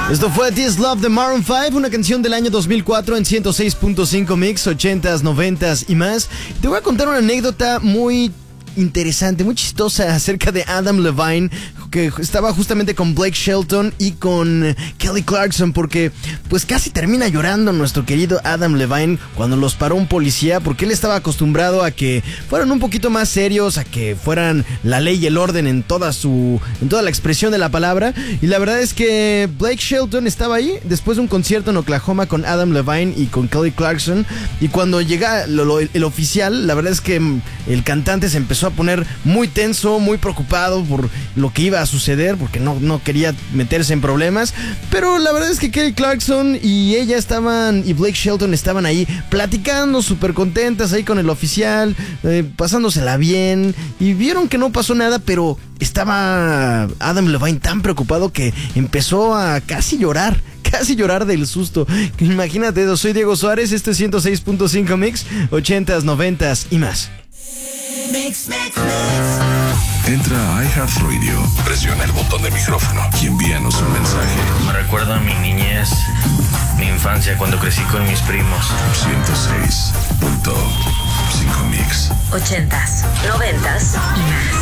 Esto fue This Love de Maroon 5, una canción del año 2004 en 106.5 Mix, 80s, 90s y más. Te voy a contar una anécdota muy interesante, muy chistosa acerca de Adam Levine, que estaba justamente con Blake Shelton y con Kelly Clarkson, porque pues casi termina llorando nuestro querido Adam Levine cuando los paró un policía, porque él estaba acostumbrado a que fueran un poquito más serios, a que fueran la ley y el orden en toda la expresión de la palabra. Y la verdad es que Blake Shelton estaba ahí después de un concierto en Oklahoma con Adam Levine y con Kelly Clarkson, y cuando llega el oficial, la verdad es que el cantante se empezó a poner muy tenso, muy preocupado por lo que iba a suceder, porque no quería meterse en problemas. Pero la verdad es que Kelly Clarkson y Blake Shelton estaban ahí platicando, súper contentas ahí con el oficial, pasándosela bien, y vieron que no pasó nada, pero estaba Adam Levine tan preocupado que empezó a casi llorar del susto. Imagínate, soy Diego Suárez, este es 106.5 Mix, 80s, 90s y más. Mix. Entra a iHeartRadio, presiona el botón de micrófono y envíanos un mensaje. Me recuerda a mi niñez, mi infancia cuando crecí con mis primos. 106.5 Mix. 80s, 90s y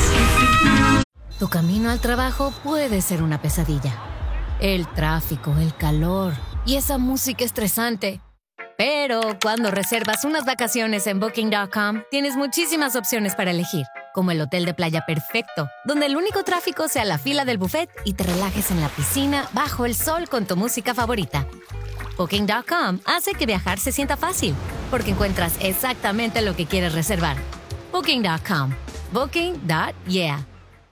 más. Tu camino al trabajo puede ser una pesadilla. El tráfico, el calor y esa música estresante. Pero cuando reservas unas vacaciones en Booking.com, tienes muchísimas opciones para elegir, como el hotel de playa perfecto, donde el único tráfico sea la fila del buffet y te relajes en la piscina bajo el sol con tu música favorita. Booking.com hace que viajar se sienta fácil, porque encuentras exactamente lo que quieres reservar. Booking.com. Booking.yeah.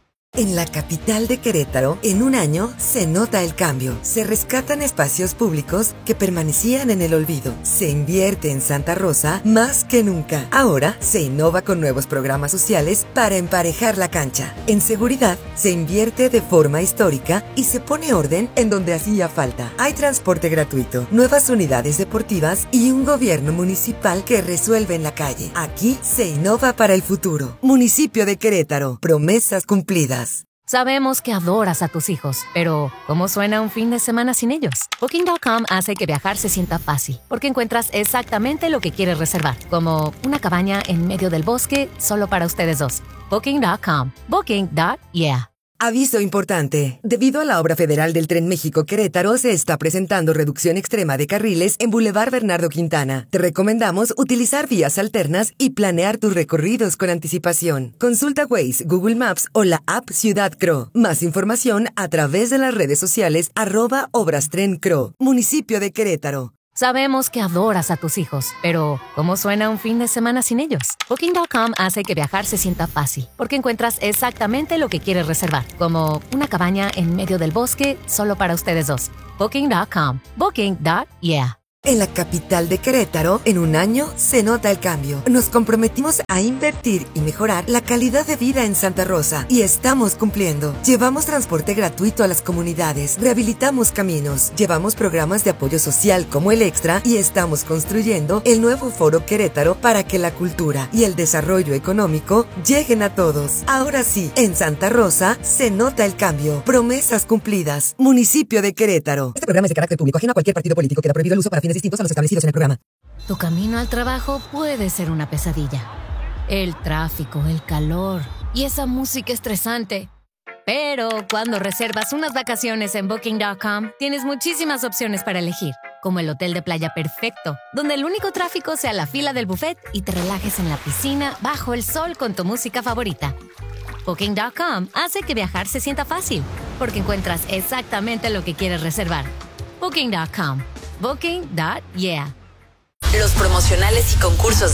En la capital de Querétaro, en un año, se nota el cambio. Se rescatan espacios públicos que permanecían en el olvido. Se invierte en Santa Rosa más que nunca. Ahora, se innova con nuevos programas sociales para emparejar la cancha. En seguridad, se invierte de forma histórica y se pone orden en donde hacía falta. Hay transporte gratuito, nuevas unidades deportivas y un gobierno municipal que resuelve en la calle. Aquí, se innova para el futuro. Municipio de Querétaro. Promesas cumplidas. Sabemos que adoras a tus hijos, pero ¿cómo suena un fin de semana sin ellos? Booking.com hace que viajar se sienta fácil, porque encuentras exactamente lo que quieres reservar, como una cabaña en medio del bosque solo para ustedes dos. Booking.com. Booking.yeah. Aviso importante. Debido a la obra federal del Tren México-Querétaro, se está presentando reducción extrema de carriles en Boulevard Bernardo Quintana. Te recomendamos utilizar vías alternas y planear tus recorridos con anticipación. Consulta Waze, Google Maps o la app Ciudad Cro. Más información a través de las redes sociales @ObrasTrenCro. Municipio de Querétaro. Sabemos que adoras a tus hijos, pero ¿cómo suena un fin de semana sin ellos? Booking.com hace que viajar se sienta fácil, porque encuentras exactamente lo que quieres reservar, como una cabaña en medio del bosque solo para ustedes dos. Booking.com. Booking.yeah. En la capital de Querétaro, en un año, se nota el cambio. Nos comprometimos a invertir y mejorar la calidad de vida en Santa Rosa y estamos cumpliendo. Llevamos transporte gratuito a las comunidades, rehabilitamos caminos, llevamos programas de apoyo social como el Extra y estamos construyendo el nuevo Foro Querétaro para que la cultura y el desarrollo económico lleguen a todos. Ahora sí, en Santa Rosa se nota el cambio. Promesas cumplidas. Municipio de Querétaro. Este programa es de carácter público, ajeno a cualquier partido político. Queda prohibido el uso para fines distintos a los establecidos en el programa. Tu camino al trabajo puede ser una pesadilla. El tráfico, el calor y esa música estresante. Pero cuando reservas unas vacaciones en Booking.com, tienes muchísimas opciones para elegir, como el hotel de playa perfecto, donde el único tráfico sea la fila del buffet y te relajes en la piscina bajo el sol con tu música favorita. Booking.com hace que viajar se sienta fácil, porque encuentras exactamente lo que quieres reservar. Booking.com. Booking.yeah. Los promocionales y concursos